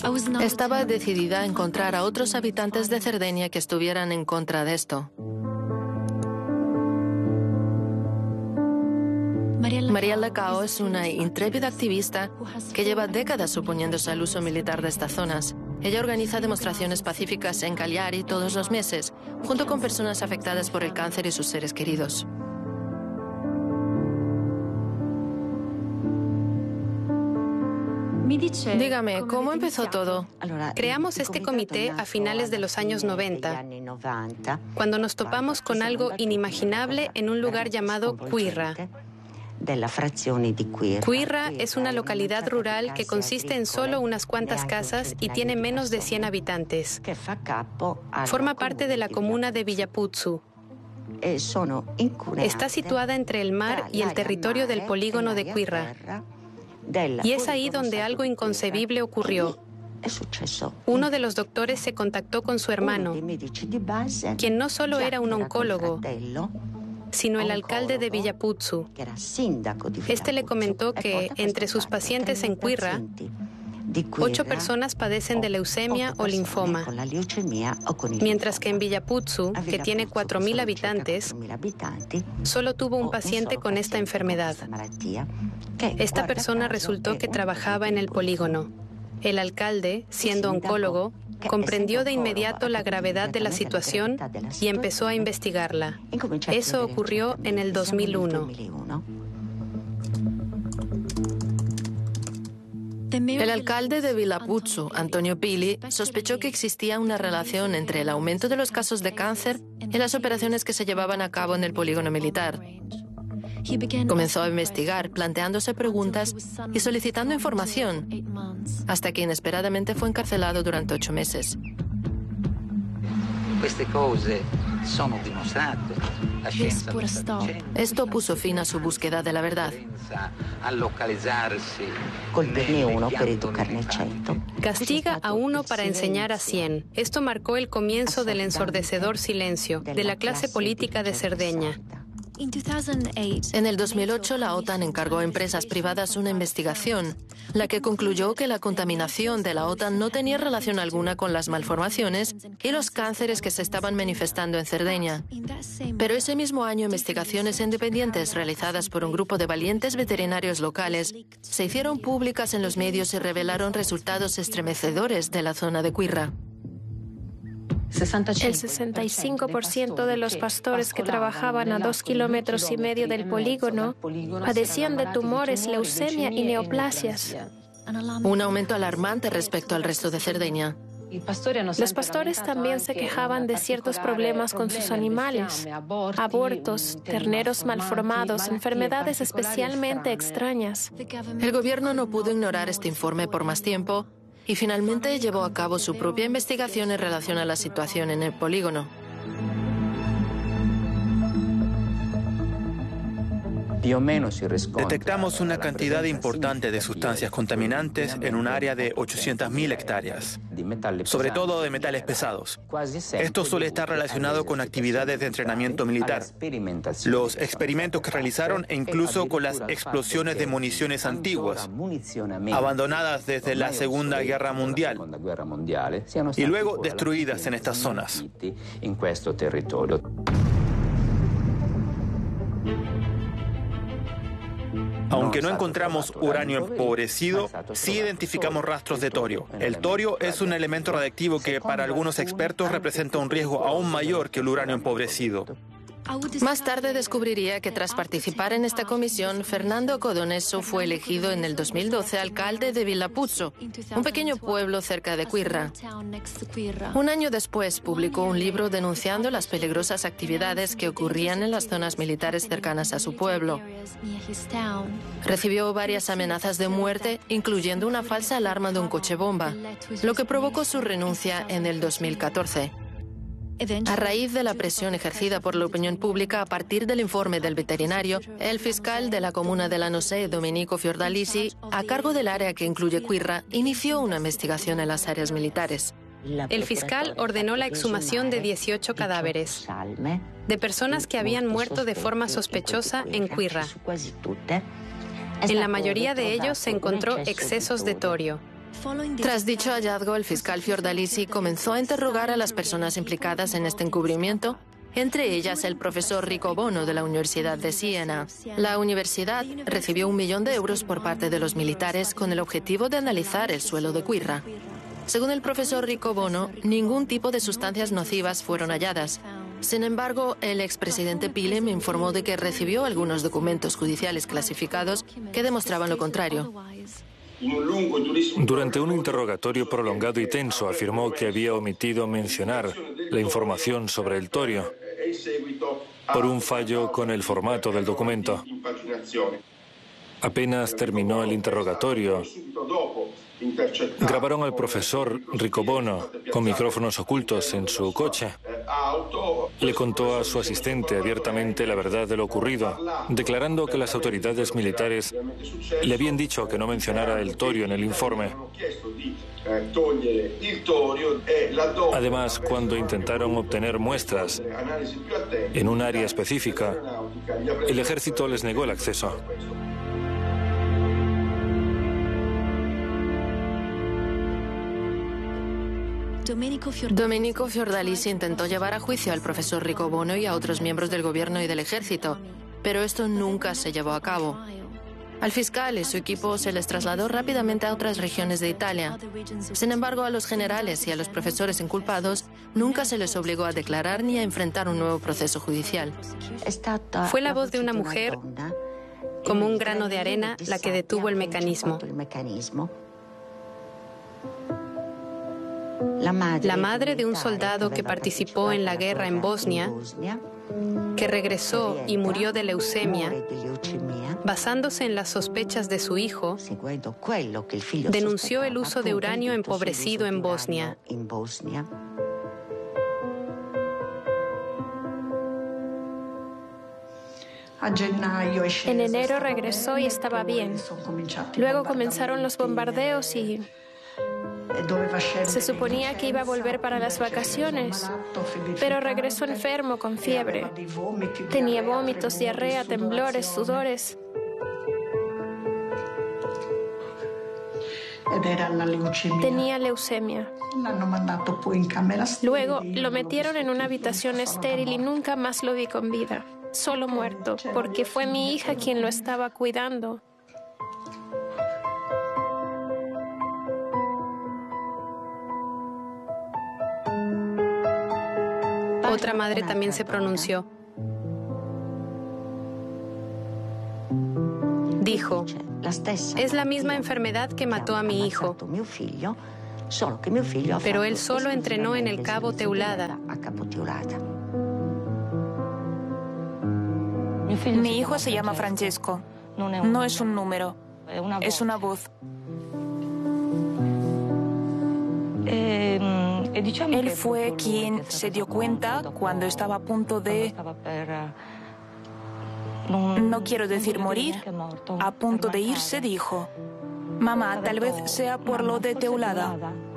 Estaba decidida a encontrar a otros habitantes de Cerdeña que estuvieran en contra de esto. Mariella Cao es una intrépida activista que lleva décadas oponiéndose al uso militar de estas zonas. Ella organiza demostraciones pacíficas en Cagliari todos los meses, junto con personas afectadas por el cáncer y sus seres queridos. Dígame, ¿cómo empezó todo? Creamos este comité a finales de los años 90, cuando nos topamos con algo inimaginable en un lugar llamado Quirra. Quirra es una localidad rural que consiste en solo unas cuantas casas y tiene menos de 100 habitantes. Forma parte de la comuna de Villapuzzu. Está situada entre el mar y el territorio del polígono de Quirra. Y es ahí donde algo inconcebible ocurrió. Uno de los doctores se contactó con su hermano, quien no solo era un oncólogo, sino el alcalde de Villapuzzu. Este le comentó que entre sus pacientes en Quirra, 8 personas padecen de leucemia o linfoma, mientras que en Villapuzzu, que tiene 4.000 habitantes, solo tuvo un paciente con esta enfermedad. Esta persona resultó que trabajaba en el polígono. El alcalde, siendo oncólogo, comprendió de inmediato la gravedad de la situación y empezó a investigarla. Eso ocurrió en el 2001. El alcalde de Villapuzzu, Antonio Pili, sospechó que existía una relación entre el aumento de los casos de cáncer y las operaciones que se llevaban a cabo en el polígono militar. Comenzó a investigar, planteándose preguntas y solicitando información, hasta que inesperadamente fue encarcelado durante 8 meses. Esto puso fin a su búsqueda de la verdad. Castiga a 1 para enseñar a 100. Esto marcó el comienzo del ensordecedor silencio de la clase política de Cerdeña. En el 2008, la OTAN encargó a empresas privadas una investigación, la que concluyó que la contaminación de la OTAN no tenía relación alguna con las malformaciones y los cánceres que se estaban manifestando en Cerdeña. Pero ese mismo año, investigaciones independientes realizadas por un grupo de valientes veterinarios locales se hicieron públicas en los medios y revelaron resultados estremecedores de la zona de Quirra. El 65% de los pastores que trabajaban a 2,5 kilómetros del polígono padecían de tumores, leucemia y neoplasias. Un aumento alarmante respecto al resto de Cerdeña. Los pastores también se quejaban de ciertos problemas con sus animales, abortos, terneros malformados, enfermedades especialmente extrañas. El gobierno no pudo ignorar este informe por más tiempo y finalmente llevó a cabo su propia investigación en relación a la situación en el polígono. Detectamos una cantidad importante de sustancias contaminantes en un área de 800.000 hectáreas, sobre todo de metales pesados. Esto suele estar relacionado con actividades de entrenamiento militar, los experimentos que realizaron e incluso con las explosiones de municiones antiguas, abandonadas desde la Segunda Guerra Mundial, y luego destruidas en estas zonas. Aunque no encontramos uranio empobrecido, sí identificamos rastros de torio. El torio es un elemento radiactivo que para algunos expertos representa un riesgo aún mayor que el uranio empobrecido. Más tarde descubriría que tras participar en esta comisión, Fernando Codonesso fue elegido en el 2012 alcalde de Villapuzzu, un pequeño pueblo cerca de Quirra. Un año después publicó un libro denunciando las peligrosas actividades que ocurrían en las zonas militares cercanas a su pueblo. Recibió varias amenazas de muerte, incluyendo una falsa alarma de un coche bomba, lo que provocó su renuncia en el 2014. A raíz de la presión ejercida por la opinión pública a partir del informe del veterinario, el fiscal de la comuna de Lanusei, Domenico Fiordalisi, a cargo del área que incluye Quirra, inició una investigación en las áreas militares. El fiscal ordenó la exhumación de 18 cadáveres de personas que habían muerto de forma sospechosa en Quirra. En la mayoría de ellos se encontró excesos de torio. Tras dicho hallazgo, el fiscal Fiordalisi comenzó a interrogar a las personas implicadas en este encubrimiento, entre ellas el profesor Riccobono de la Universidad de Siena. La universidad recibió 1 millón de euros por parte de los militares con el objetivo de analizar el suelo de Quirra. Según el profesor Riccobono, ningún tipo de sustancias nocivas fueron halladas. Sin embargo, el expresidente Pile me informó de que recibió algunos documentos judiciales clasificados que demostraban lo contrario. Durante un interrogatorio prolongado y tenso, afirmó que había omitido mencionar la información sobre el torio por un fallo con el formato del documento. Apenas terminó el interrogatorio, grabaron al profesor Riccobono con micrófonos ocultos en su coche. Le contó a su asistente abiertamente la verdad de lo ocurrido, declarando que las autoridades militares le habían dicho que no mencionara el torio en el informe. Además, cuando intentaron obtener muestras en un área específica, el ejército les negó el acceso. Domenico Fiordalisi intentó llevar a juicio al profesor Riccobono y a otros miembros del gobierno y del ejército, pero esto nunca se llevó a cabo. Al fiscal y su equipo se les trasladó rápidamente a otras regiones de Italia. Sin embargo, a los generales y a los profesores inculpados nunca se les obligó a declarar ni a enfrentar un nuevo proceso judicial. Fue la voz de una mujer, como un grano de arena, la que detuvo el mecanismo. La madre de un soldado que participó en la guerra en Bosnia, que regresó y murió de leucemia, basándose en las sospechas de su hijo, denunció el uso de uranio empobrecido en Bosnia. En enero regresó y estaba bien. Luego comenzaron los bombardeos y se suponía que iba a volver para las vacaciones, pero regresó enfermo con fiebre. Tenía vómitos, diarrea, temblores, sudores. Tenía leucemia. Luego lo metieron en una habitación estéril y nunca más lo vi con vida, solo muerto, porque fue mi hija quien lo estaba cuidando. Otra madre también se pronunció. Dijo, es la misma enfermedad que mató a mi hijo, pero él solo entrenó en el Cabo Teulada. Mi hijo se llama Francesco. No es un número, es una voz. Él fue quien se dio cuenta cuando estaba a punto de, no quiero decir morir, a punto de irse, dijo, mamá, tal vez sea por lo de Teulada.